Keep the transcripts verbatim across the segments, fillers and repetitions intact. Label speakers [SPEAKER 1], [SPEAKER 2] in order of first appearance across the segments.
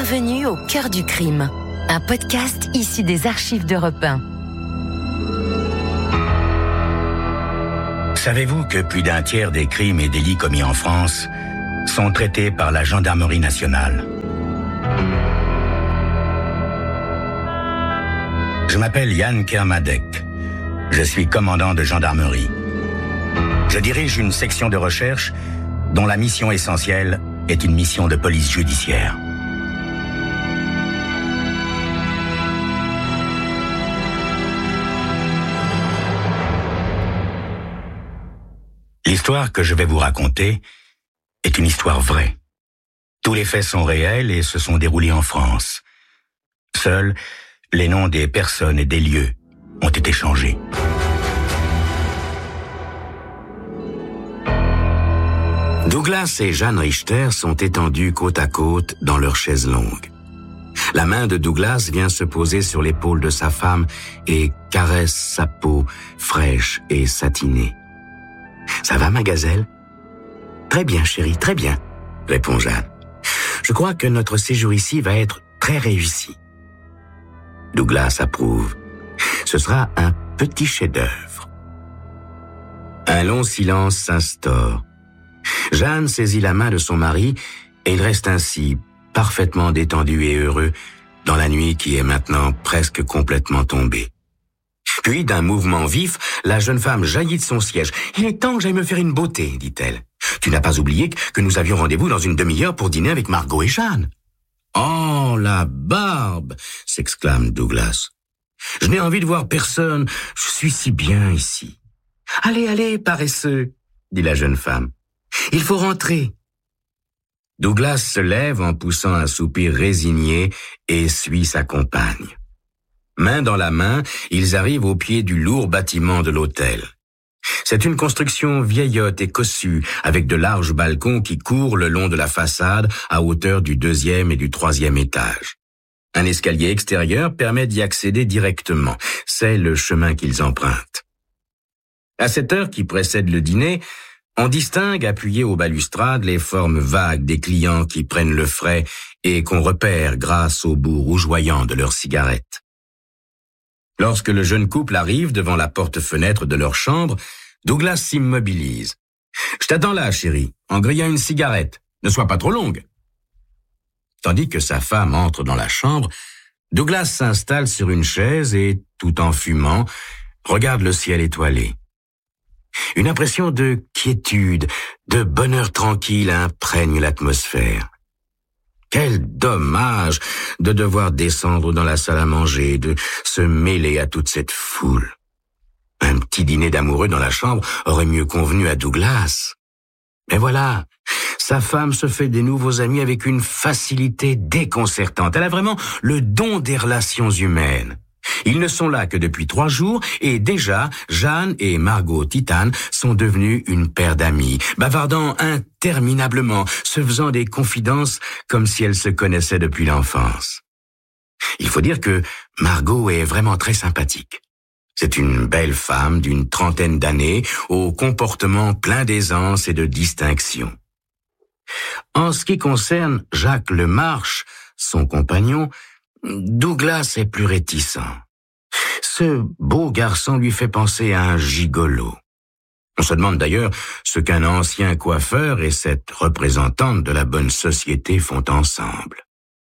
[SPEAKER 1] Bienvenue au cœur du crime, un podcast issu des archives d'Europe un.
[SPEAKER 2] Savez-vous que plus d'un tiers des crimes et délits commis en France sont traités par la gendarmerie nationale? Je m'appelle Yann Kermadec. Je suis commandant de gendarmerie. Je dirige une section de recherche dont la mission essentielle est une mission de police judiciaire. L'histoire que je vais vous raconter est une histoire vraie. Tous les faits sont réels et se sont déroulés en France. Seuls les noms des personnes et des lieux ont été changés. Douglas et Jeanne Richter sont étendus côte à côte dans leur chaise longue. La main de Douglas vient se poser sur l'épaule de sa femme et caresse sa peau fraîche et satinée. « Ça va, ma gazelle ?»« Très bien, chérie, très bien, » répond Jeanne. « Je crois que notre séjour ici va être très réussi. » Douglas approuve. Ce sera un petit chef-d'œuvre. Un long silence s'instaure. Jeanne saisit la main de son mari et ils restent ainsi, parfaitement détendus et heureux, dans la nuit qui est maintenant presque complètement tombée. Puis, d'un mouvement vif, la jeune femme jaillit de son siège. « Il est temps que j'aille me faire une beauté, dit-elle. Tu n'as pas oublié que nous avions rendez-vous dans une demi-heure pour dîner avec Margot et Jeanne. »« Oh, la barbe !» s'exclame Douglas. « Je n'ai envie de voir personne. Je suis si bien ici. »« Allez, allez, paresseux !» dit la jeune femme. « Il faut rentrer. » Douglas se lève en poussant un soupir résigné et suit sa compagne. Main dans la main, ils arrivent au pied du lourd bâtiment de l'hôtel. C'est une construction vieillotte et cossue, avec de larges balcons qui courent le long de la façade à hauteur du deuxième et du troisième étage. Un escalier extérieur permet d'y accéder directement. C'est le chemin qu'ils empruntent. À cette heure qui précède le dîner, on distingue, appuyés aux balustrades, les formes vagues des clients qui prennent le frais et qu'on repère grâce au bout rougeoyant de leurs cigarettes. Lorsque le jeune couple arrive devant la porte-fenêtre de leur chambre, Douglas s'immobilise. « Je t'attends là, chérie, en grillant une cigarette. Ne sois pas trop longue. » Tandis que sa femme entre dans la chambre, Douglas s'installe sur une chaise et, tout en fumant, regarde le ciel étoilé. Une impression de quiétude, de bonheur tranquille imprègne l'atmosphère. Quel dommage de devoir descendre dans la salle à manger, de se mêler à toute cette foule. Un petit dîner d'amoureux dans la chambre aurait mieux convenu à Douglas. Mais voilà, sa femme se fait des nouveaux amis avec une facilité déconcertante. Elle a vraiment le don des relations humaines. Ils ne sont là que depuis trois jours et déjà, Jeanne et Margot Titane sont devenues une paire d'amis, bavardant interminablement, se faisant des confidences comme si elles se connaissaient depuis l'enfance. Il faut dire que Margot est vraiment très sympathique. C'est une belle femme d'une trentaine d'années, au comportement plein d'aisance et de distinction. En ce qui concerne Jacques Lemarche, son compagnon, Douglas est plus réticent. Ce beau garçon lui fait penser à un gigolo. On se demande d'ailleurs ce qu'un ancien coiffeur et cette représentante de la bonne société font ensemble.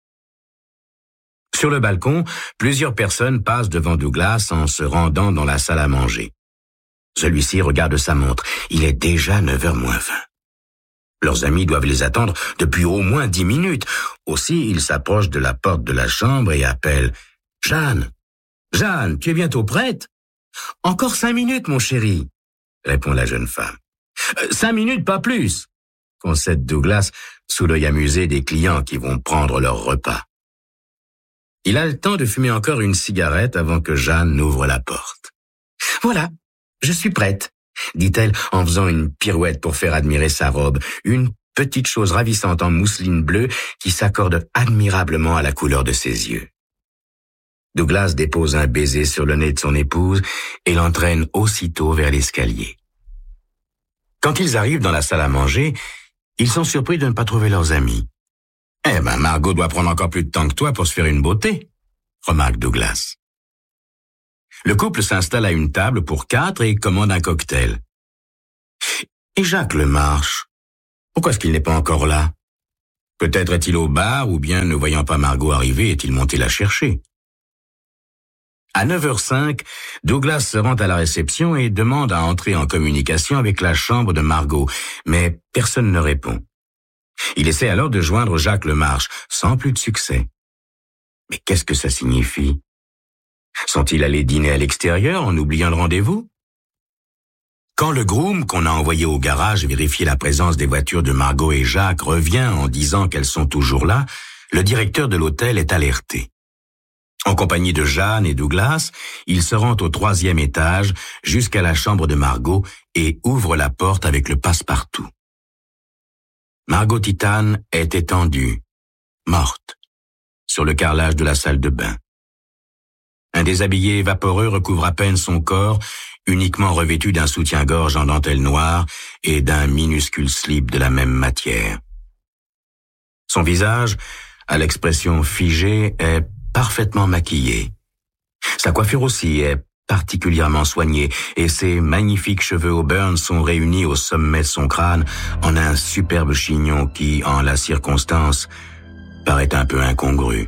[SPEAKER 2] Sur le balcon, plusieurs personnes passent devant Douglas en se rendant dans la salle à manger. Celui-ci regarde sa montre. Il est déjà neuf heures moins vingt. Leurs amis doivent les attendre depuis au moins dix minutes. Aussi, ils s'approchent de la porte de la chambre et appellent « Jeanne, Jeanne, tu es bientôt prête ?»« Encore cinq minutes, mon chéri, » répond la jeune femme. « Cinq minutes, pas plus !» concède Douglas sous l'œil amusé des clients qui vont prendre leur repas. Il a le temps de fumer encore une cigarette avant que Jeanne n'ouvre la porte. « Voilà, je suis prête. » dit-elle en faisant une pirouette pour faire admirer sa robe, une petite chose ravissante en mousseline bleue qui s'accorde admirablement à la couleur de ses yeux. Douglas dépose un baiser sur le nez de son épouse et l'entraîne aussitôt vers l'escalier. Quand ils arrivent dans la salle à manger, ils sont surpris de ne pas trouver leurs amis. Eh ben, Margot doit prendre encore plus de temps que toi pour se faire une beauté, remarque Douglas. Le couple s'installe à une table pour quatre et commande un cocktail. Et Jacques Lemarche, pourquoi est-ce qu'il n'est pas encore là? Peut-être est-il au bar, ou bien, ne voyant pas Margot arriver, est-il monté la chercher. À neuf heures cinq, Douglas se rend à la réception et demande à entrer en communication avec la chambre de Margot, mais personne ne répond. Il essaie alors de joindre Jacques Lemarche, sans plus de succès. Mais qu'est-ce que ça signifie? Sont-ils allés dîner à l'extérieur en oubliant le rendez-vous? Quand le groom qu'on a envoyé au garage vérifier la présence des voitures de Margot et Jacques revient en disant qu'elles sont toujours là, le directeur de l'hôtel est alerté. En compagnie de Jeanne et Douglas, il se rend au troisième étage jusqu'à la chambre de Margot et ouvre la porte avec le passe-partout. Margot Titane est étendue, morte, sur le carrelage de la salle de bain. Un déshabillé vaporeux recouvre à peine son corps, uniquement revêtu d'un soutien-gorge en dentelle noire et d'un minuscule slip de la même matière. Son visage, à l'expression figée, est parfaitement maquillé. Sa coiffure aussi est particulièrement soignée et ses magnifiques cheveux auburn sont réunis au sommet de son crâne en un superbe chignon qui, en la circonstance, paraît un peu incongru.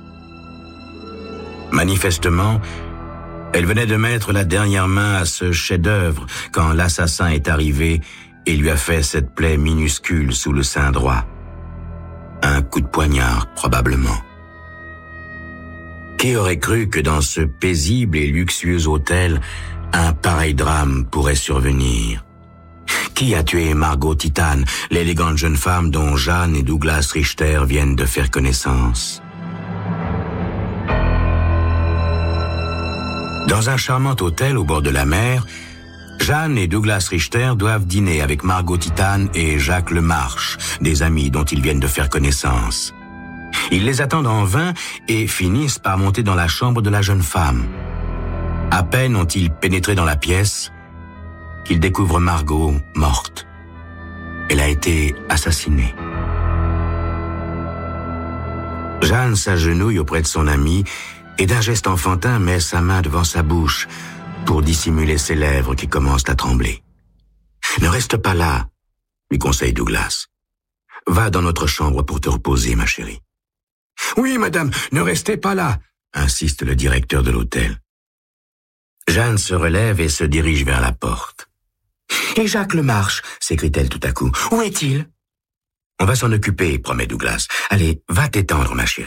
[SPEAKER 2] Manifestement, elle venait de mettre la dernière main à ce chef-d'œuvre quand l'assassin est arrivé et lui a fait cette plaie minuscule sous le sein droit. Un coup de poignard, probablement. Qui aurait cru que dans ce paisible et luxueux hôtel, un pareil drame pourrait survenir? Qui a tué Margot Titane, l'élégante jeune femme dont Jeanne et Douglas Richter viennent de faire connaissance? Dans un charmant hôtel au bord de la mer, Jeanne et Douglas Richter doivent dîner avec Margot Titane et Jacques Lemarche, des amis dont ils viennent de faire connaissance. Ils les attendent en vain et finissent par monter dans la chambre de la jeune femme. À peine ont-ils pénétré dans la pièce qu'ils découvrent Margot morte. Elle a été assassinée. Jeanne s'agenouille auprès de son amie et d'un geste enfantin met sa main devant sa bouche pour dissimuler ses lèvres qui commencent à trembler. « Ne reste pas là », lui conseille Douglas. « Va dans notre chambre pour te reposer, ma chérie. »« Oui, madame, ne restez pas là », insiste le directeur de l'hôtel. Jeanne se relève et se dirige vers la porte. « Et Jacques Lemarche » s'écrie-t-elle tout à coup. « Où est-il ?»« On va s'en occuper, promet Douglas. Allez, va t'étendre, ma chérie. »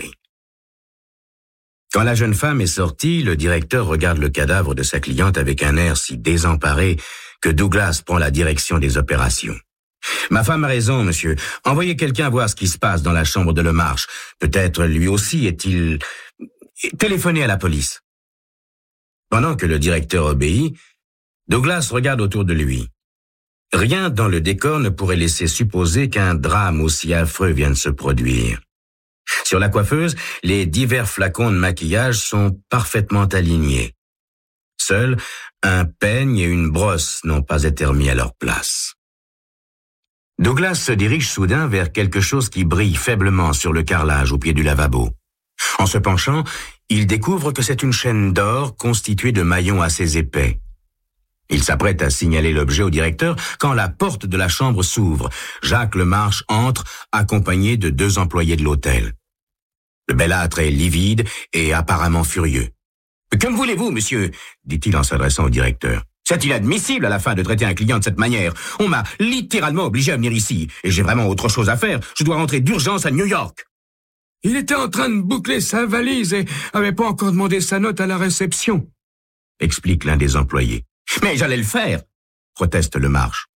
[SPEAKER 2] Quand la jeune femme est sortie, le directeur regarde le cadavre de sa cliente avec un air si désemparé que Douglas prend la direction des opérations. « Ma femme a raison, monsieur. Envoyez quelqu'un voir ce qui se passe dans la chambre de Lemarche. Peut-être lui aussi est-il... Téléphonez à la police. » Pendant que le directeur obéit, Douglas regarde autour de lui. Rien dans le décor ne pourrait laisser supposer qu'un drame aussi affreux vient de se produire. Sur la coiffeuse, les divers flacons de maquillage sont parfaitement alignés. Seuls un peigne et une brosse n'ont pas été remis à leur place. Douglas se dirige soudain vers quelque chose qui brille faiblement sur le carrelage au pied du lavabo. En se penchant, il découvre que c'est une chaîne d'or constituée de maillons assez épais. Il s'apprête à signaler l'objet au directeur quand la porte de la chambre s'ouvre. Jacques Lemarche entre, accompagné de deux employés de l'hôtel. Le bellâtre est livide et apparemment furieux. « Que me voulez-vous, monsieur ?» dit-il en s'adressant au directeur. « C'est inadmissible à la fin de traiter un client de cette manière. On m'a littéralement obligé à venir ici, et j'ai vraiment autre chose à faire. Je dois rentrer d'urgence à New York. » Il était en train de boucler sa valise et avait pas encore demandé sa note à la réception, explique l'un des employés. « Mais j'allais le faire !» proteste Lemarche.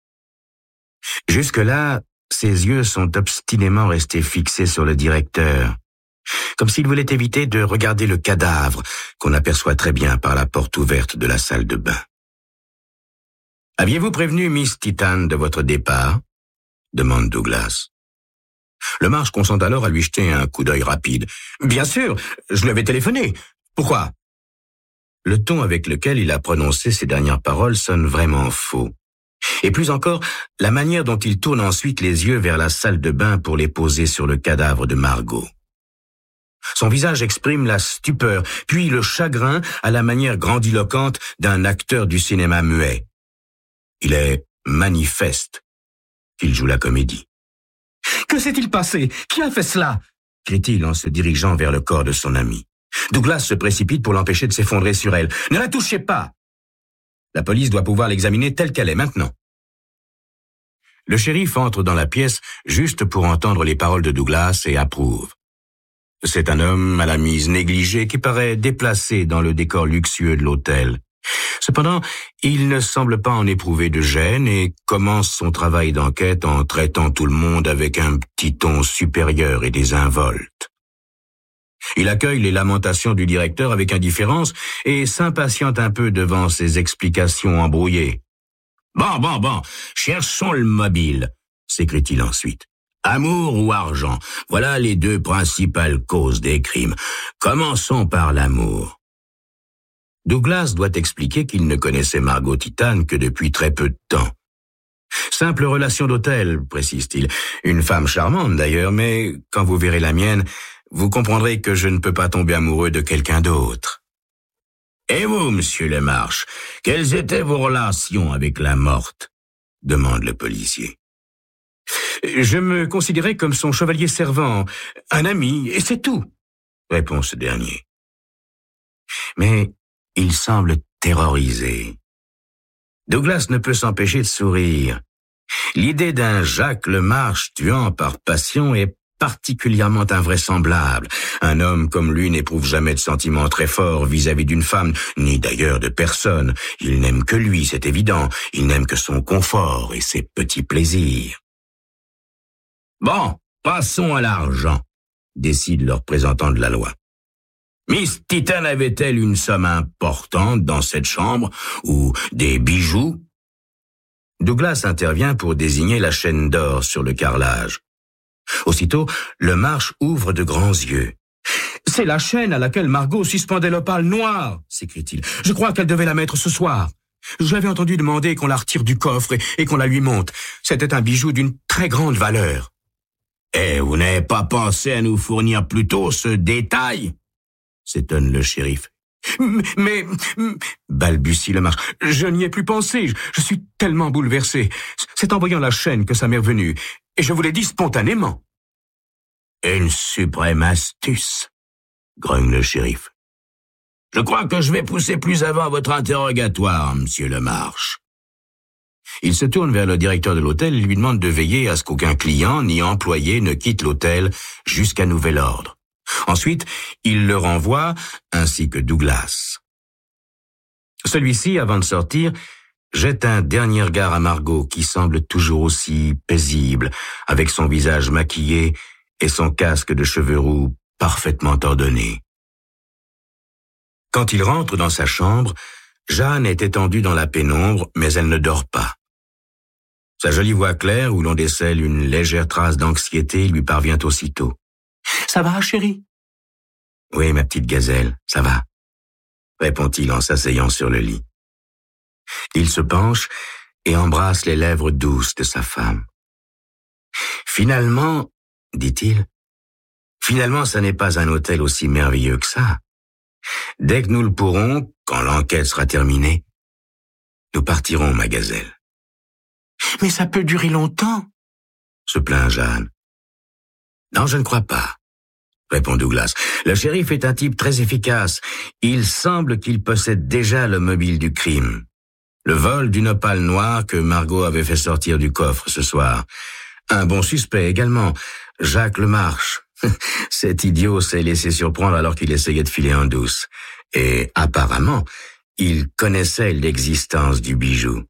[SPEAKER 2] Jusque-là, ses yeux sont obstinément restés fixés sur le directeur, comme s'il voulait éviter de regarder le cadavre qu'on aperçoit très bien par la porte ouverte de la salle de bain. « Aviez-vous prévenu Miss Titane de votre départ ?» demande Douglas. Lemarche consent alors à lui jeter un coup d'œil rapide. « Bien sûr, je lui avais téléphoné. Pourquoi ?» Le ton avec lequel il a prononcé ces dernières paroles sonne vraiment faux. Et plus encore, la manière dont il tourne ensuite les yeux vers la salle de bain pour les poser sur le cadavre de Margot. Son visage exprime la stupeur, puis le chagrin à la manière grandiloquente d'un acteur du cinéma muet. Il est manifeste qu'il joue la comédie. « Que s'est-il passé? Qui a fait cela ?» crie-t-il en se dirigeant vers le corps de son ami. Douglas se précipite pour l'empêcher de s'effondrer sur elle. « Ne la touchez pas !» La police doit pouvoir l'examiner telle qu'elle est maintenant. Le shérif entre dans la pièce juste pour entendre les paroles de Douglas et approuve. C'est un homme à la mise négligée qui paraît déplacé dans le décor luxueux de l'hôtel. Cependant, il ne semble pas en éprouver de gêne et commence son travail d'enquête en traitant tout le monde avec un petit ton supérieur et désinvolte. Il accueille les lamentations du directeur avec indifférence et s'impatiente un peu devant ses explications embrouillées. « Bon, bon, bon, cherchons le mobile », s'écrie-t-il ensuite. « Amour ou argent, voilà les deux principales causes des crimes. Commençons par l'amour. » Douglas doit expliquer qu'il ne connaissait Margot Titane que depuis très peu de temps. « Simple relation d'hôtel », précise-t-il. « Une femme charmante d'ailleurs, mais quand vous verrez la mienne, vous comprendrez que je ne peux pas tomber amoureux de quelqu'un d'autre. » « Et vous, monsieur Lemarche, quelles étaient vos relations avec la morte ?» demande le policier. « Je me considérais comme son chevalier servant, un ami, et c'est tout, » répond ce dernier. Mais il semble terrorisé. Douglas ne peut s'empêcher de sourire. L'idée d'un Jacques Lemarche tuant par passion est particulièrement invraisemblable. Un homme comme lui n'éprouve jamais de sentiments très forts vis-à-vis d'une femme, ni d'ailleurs de personne. Il n'aime que lui, c'est évident. Il n'aime que son confort et ses petits plaisirs. Bon, passons à l'argent, décide le représentant de la loi. Miss Titane avait-elle une somme importante dans cette chambre, ou des bijoux? Douglas intervient pour désigner la chaîne d'or sur le carrelage. Aussitôt, Lemarche ouvre de grands yeux. « C'est la chaîne à laquelle Margot suspendait l'opale noire !» s'écrie-t-il. « Je crois qu'elle devait la mettre ce soir. Je l'avais entendu demander qu'on la retire du coffre et, et qu'on la lui monte. C'était un bijou d'une très grande valeur. »« Eh, vous n'avez pas pensé à nous fournir plus tôt ce détail ?» s'étonne le shérif. « Mais, mais balbutie Lemarche, je n'y ai plus pensé. Je, je suis tellement bouleversé. C'est en voyant la chaîne que ça m'est revenu. Et je vous l'ai dit spontanément. » « Une suprême astuce, » grogne le shérif. « Je crois que je vais pousser plus avant votre interrogatoire, monsieur Lemarche. » Il se tourne vers le directeur de l'hôtel et lui demande de veiller à ce qu'aucun client ni employé ne quitte l'hôtel jusqu'à nouvel ordre. Ensuite, il le renvoie, ainsi que Douglas. Celui-ci, avant de sortir, jette un dernier regard à Margot qui semble toujours aussi paisible, avec son visage maquillé et son casque de cheveux roux parfaitement ordonné. Quand il rentre dans sa chambre, Jeanne est étendue dans la pénombre, mais elle ne dort pas. Sa jolie voix claire, où l'on décèle une légère trace d'anxiété, lui parvient aussitôt. « Ça va, chérie ?»« Oui, ma petite gazelle, ça va, » répond-il en s'asseyant sur le lit. Il se penche et embrasse les lèvres douces de sa femme. « Finalement, dit-il, finalement, ça n'est pas un hôtel aussi merveilleux que ça. Dès que nous le pourrons, quand l'enquête sera terminée, nous partirons, ma gazelle. »« Mais ça peut durer longtemps, » se plaint Jeanne. « Non, je ne crois pas, » répond Douglas. « Le shérif est un type très efficace. Il semble qu'il possède déjà le mobile du crime. Le vol d'une opale noire que Margot avait fait sortir du coffre ce soir. Un bon suspect également, Jacques Lemarche. Cet idiot s'est laissé surprendre alors qu'il essayait de filer en douce. Et apparemment, il connaissait l'existence du bijou.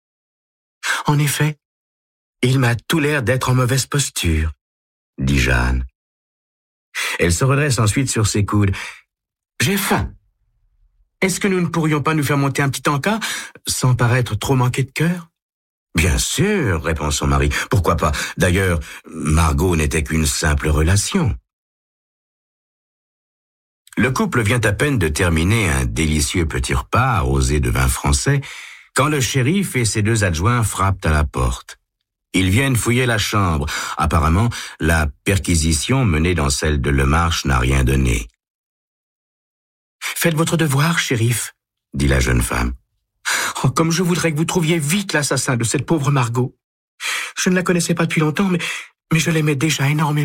[SPEAKER 2] « En effet, il m'a tout l'air d'être en mauvaise posture, » dit Jeanne. Elle se redresse ensuite sur ses coudes. « J'ai faim. Est-ce que nous ne pourrions pas nous faire monter un petit encas, sans paraître trop manquer de cœur ?»« Bien sûr, » répond son mari. « Pourquoi pas? D'ailleurs, Margot n'était qu'une simple relation. » Le couple vient à peine de terminer un délicieux petit repas arrosé de vin français quand le shérif et ses deux adjoints frappent à la porte. Ils viennent fouiller la chambre. Apparemment, la perquisition menée dans celle de Lemarche n'a rien donné. « Faites votre devoir, shérif, » dit la jeune femme. « Oh, comme je voudrais que vous trouviez vite l'assassin de cette pauvre Margot. Je ne la connaissais pas depuis longtemps, mais, mais je l'aimais déjà énormément. »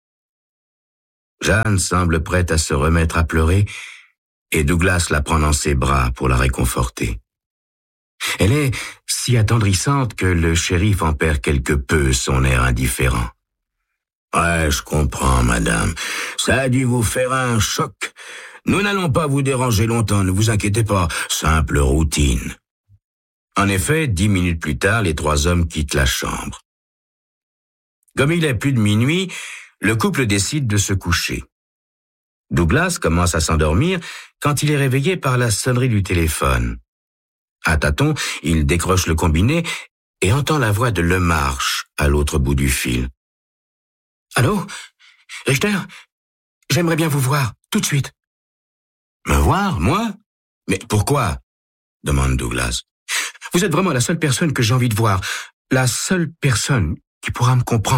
[SPEAKER 2] Jeanne semble prête à se remettre à pleurer et Douglas la prend dans ses bras pour la réconforter. Elle est si attendrissante que le shérif en perd quelque peu son air indifférent. « Ouais, je comprends, madame. Ça a dû vous faire un choc. Nous n'allons pas vous déranger longtemps, ne vous inquiétez pas. Simple routine. » En effet, dix minutes plus tard, les trois hommes quittent la chambre. Comme il est plus de minuit, le couple décide de se coucher. Douglas commence à s'endormir quand il est réveillé par la sonnerie du téléphone. À tâtons, il décroche le combiné et entend la voix de Lemarche à l'autre bout du fil. « Allô, Richter? J'aimerais bien vous voir, tout de suite. »« Me voir, moi? Mais pourquoi ?» demande Douglas. « Vous êtes vraiment la seule personne que j'ai envie de voir, la seule personne qui pourra me comprendre. »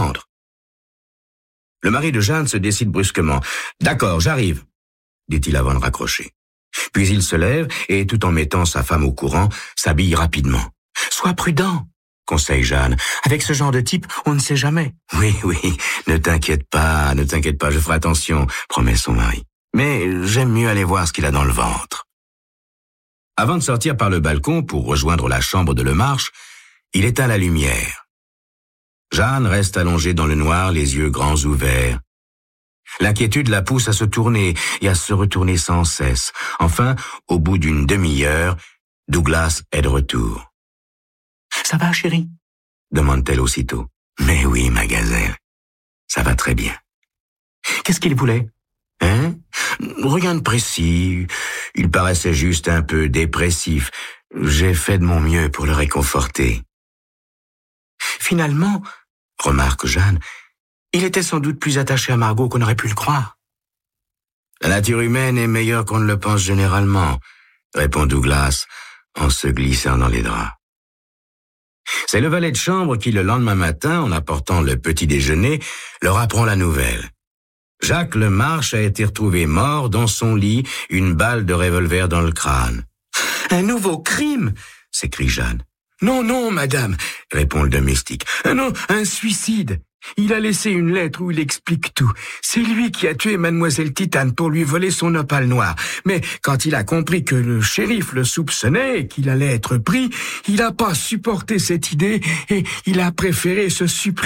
[SPEAKER 2] Le mari de Jeanne se décide brusquement. « D'accord, j'arrive, » dit-il avant de raccrocher. Puis il se lève et, tout en mettant sa femme au courant, s'habille rapidement. « Sois prudent, » conseille Jeanne. « Avec ce genre de type, on ne sait jamais. »« Oui, oui, ne t'inquiète pas, ne t'inquiète pas, je ferai attention, » promet son mari. « Mais j'aime mieux aller voir ce qu'il a dans le ventre. » Avant de sortir par le balcon pour rejoindre la chambre de Lemarche, il éteint la lumière. Jeanne reste allongée dans le noir, les yeux grands ouverts. L'inquiétude la pousse à se tourner et à se retourner sans cesse. Enfin, au bout d'une demi-heure, Douglas est de retour. « Ça va, chérie ?» demande-t-elle aussitôt. « Mais oui, ma gazelle, ça va très bien. »« Qu'est-ce qu'il voulait ? » « Hein ? Rien de précis. Il paraissait juste un peu dépressif. J'ai fait de mon mieux pour le réconforter. » Finalement, remarque Jeanne, il était sans doute plus attaché à Margot qu'on aurait pu le croire. La nature humaine est meilleure qu'on ne le pense généralement, répond Douglas en se glissant dans les draps. C'est le valet de chambre qui, le lendemain matin, en apportant le petit déjeuner, leur apprend la nouvelle. Jacques Lemarche a été retrouvé mort dans son lit, une balle de revolver dans le crâne. « Un nouveau crime !» s'écrie Jeanne. « Non, non, madame !» répond le domestique. « Non, un suicide. Il a laissé une lettre où il explique tout. C'est lui qui a tué mademoiselle Titane pour lui voler son opale noire. Mais quand il a compris que le shérif le soupçonnait et qu'il allait être pris, il n'a pas supporté cette idée et il a préféré se supprimer. »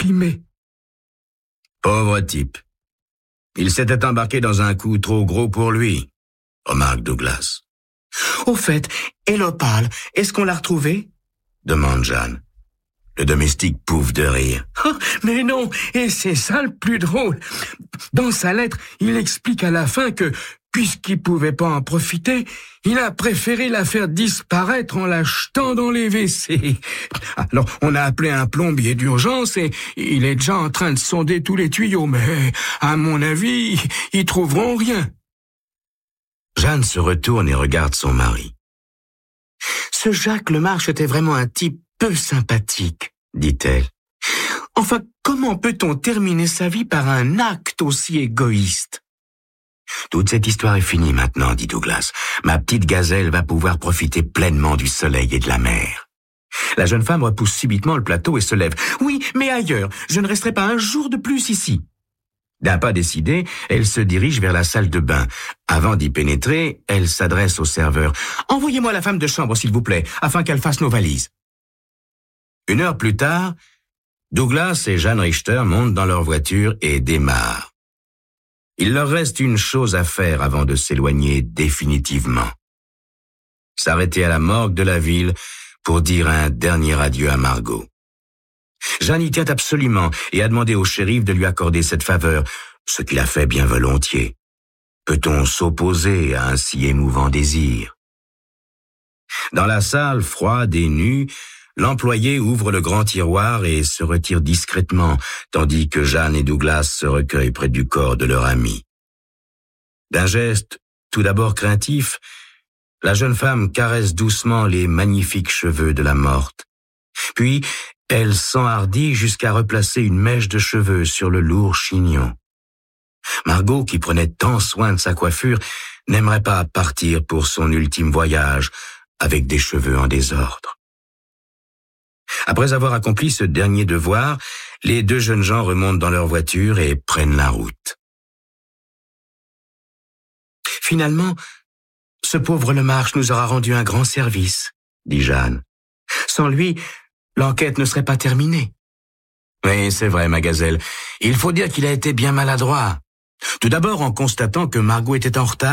[SPEAKER 2] Pauvre type. Il s'était embarqué dans un coup trop gros pour lui, remarque Douglas. « Au fait, et l'opale, est-ce qu'on l'a retrouvée ?» demande Jeanne. Le domestique pouffe de rire. Oh, « Mais non, et c'est ça le plus drôle. Dans sa lettre, il explique à la fin que, puisqu'il pouvait pas en profiter, il a préféré la faire disparaître en la jetant dans les W C. Alors, on a appelé un plombier d'urgence et il est déjà en train de sonder tous les tuyaux, mais à mon avis, ils trouveront rien. » Jeanne se retourne et regarde son mari. « Ce Jacques Lemarche était vraiment un type peu sympathique, dit-elle. Enfin, comment peut-on terminer sa vie par un acte aussi égoïste ? » Toute cette histoire est finie maintenant, dit Douglas. Ma petite gazelle va pouvoir profiter pleinement du soleil et de la mer. La jeune femme repousse subitement le plateau et se lève. Oui, mais ailleurs, je ne resterai pas un jour de plus ici. D'un pas décidé, elle se dirige vers la salle de bain. Avant d'y pénétrer, elle s'adresse au serveur. Envoyez-moi la femme de chambre, s'il vous plaît, afin qu'elle fasse nos valises. Une heure plus tard, Douglas et Jeanne Richter montent dans leur voiture et démarrent. Il leur reste une chose à faire avant de s'éloigner définitivement. S'arrêter à la morgue de la ville pour dire un dernier adieu à Margot. Jeanne y tient absolument et a demandé au shérif de lui accorder cette faveur, ce qu'il a fait bien volontiers. Peut-on s'opposer à un si émouvant désir? Dans la salle froide et nue, l'employé ouvre le grand tiroir et se retire discrètement, tandis que Jeanne et Douglas se recueillent près du corps de leur ami. D'un geste tout d'abord craintif, la jeune femme caresse doucement les magnifiques cheveux de la morte. Puis, elle s'enhardit jusqu'à replacer une mèche de cheveux sur le lourd chignon. Margot, qui prenait tant soin de sa coiffure, n'aimerait pas partir pour son ultime voyage avec des cheveux en désordre. Après avoir accompli ce dernier devoir, les deux jeunes gens remontent dans leur voiture et prennent la route. Finalement, ce pauvre Lemarche nous aura rendu un grand service, dit Jeanne. Sans lui, l'enquête ne serait pas terminée. Oui, c'est vrai, ma gazelle. Il faut dire qu'il a été bien maladroit. Tout d'abord en constatant que Margot était en retard.